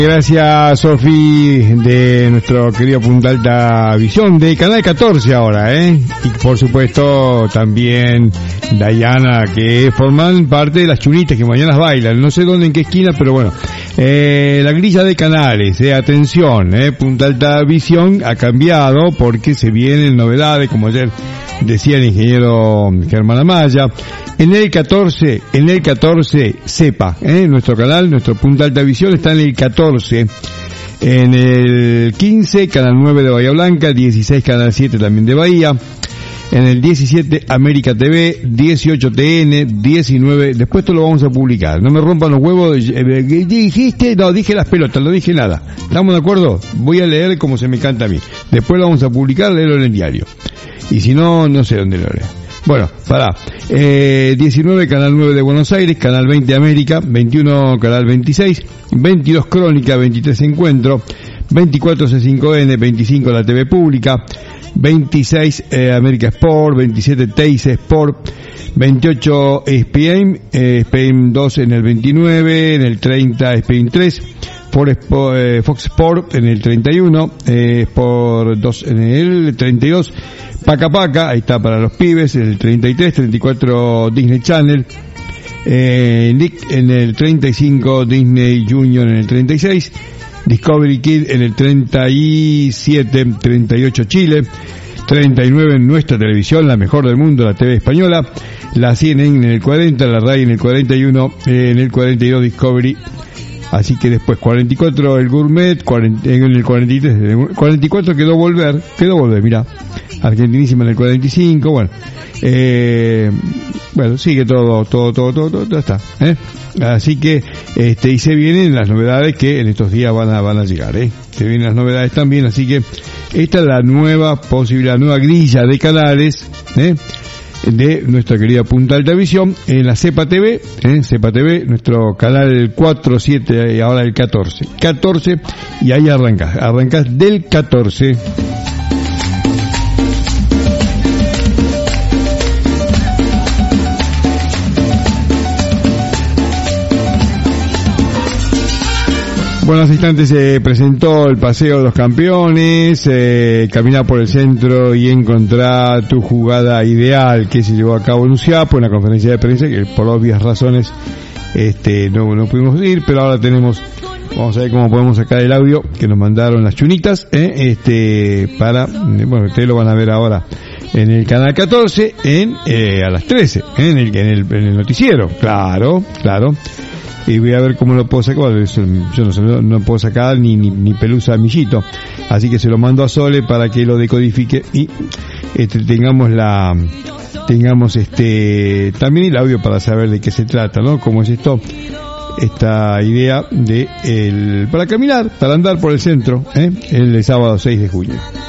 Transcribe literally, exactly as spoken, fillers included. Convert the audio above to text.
Gracias, Sofi, de nuestro querido Punta Alta Visión, de Canal catorce ahora, ¿eh? Y por supuesto también Dayana, que forman parte de las chunitas que mañana bailan, no sé dónde, en qué esquina, pero bueno. Eh, la grilla de canales, eh, atención, eh, Punta Alta Visión ha cambiado porque se vienen novedades, como ayer decía el ingeniero Germán Amaya. En el catorce, en el catorce, sepa, eh, nuestro canal, nuestro Punta Alta Visión está en el catorce. En el quince, Canal nueve de Bahía Blanca, dieciséis, Canal siete también de Bahía. En el diecisiete, América T V, dieciocho, T N, diecinueve, después esto lo vamos a publicar. No me rompan los huevos, eh, dijiste, no, dije las pelotas, no dije nada. ¿Estamos de acuerdo? Voy a leer como se me canta a mí. Después lo vamos a publicar, leerlo en el diario. Y si no, no sé dónde lo leo. Bueno, pará. Eh, diecinueve, Canal nueve de Buenos Aires, Canal veinte América, veintiuno, Canal veintiséis, veintidós Crónica, veintitrés Encuentro, veinticuatro C cinco N, veinticinco la T V Pública, veintiséis eh, América Sport, veintisiete Teis Sport, veintiocho Spain, eh, Spain dos en el veintinueve, en el treinta Spain tres, Fox Sport, eh, Fox Sport en el treinta y uno, eh, Sport dos en el treinta y dos, Paca Paca, ahí está para los pibes, en el treinta y tres, treinta y cuatro Disney Channel, eh, Nick en el treinta y cinco, Disney Junior en el treinta y seis, Discovery Kid en el treinta y siete, treinta y ocho Chile, treinta y nueve en nuestra televisión, la mejor del mundo, la T V española, la C N N en el cuarenta, la RAI en el cuarenta y uno, eh, en el cuarenta y dos Discovery. Así que después cuarenta y cuatro el Gourmet, cuarenta, en el cuarenta y tres, cuarenta y cuatro quedó Volver, quedó Volver, mirá, Argentinísima en el cuarenta y cinco, bueno, eh, bueno, sigue todo, todo, todo, todo, todo, todo está, ¿eh? Así que, este, y se vienen las novedades que en estos días van a, van a llegar, ¿eh? Se vienen las novedades también, así que esta es la nueva posibilidad, la nueva grilla de canales, ¿eh? De nuestra querida Punta Alta Visión en la Cepa T V, ¿eh? Cepa T V, nuestro canal cuatro, siete y ahora el catorce. catorce y ahí arrancás, arrancás del catorce. Buenos instantes se presentó el paseo de los campeones, eh, caminar por el centro y encontrar tu jugada ideal, que se llevó a cabo en Usiapo, en la conferencia de prensa, que por obvias razones este no, no pudimos ir, pero ahora tenemos, vamos a ver cómo podemos sacar el audio que nos mandaron las chunitas, eh, este para, bueno, ustedes lo van a ver ahora en el canal catorce, en eh, a las trece, eh, en, el, en, el, en el noticiero, claro, claro. Y voy a ver cómo lo puedo sacar. Yo no sé, no puedo sacar ni, ni, ni pelusa a Millito. Así que se lo mando a Sole para que lo decodifique y este, tengamos la, tengamos este, también el audio para saber de qué se trata, ¿no? Cómo es esto, esta idea de el, para caminar, para andar por el centro, ¿eh? El sábado seis de junio.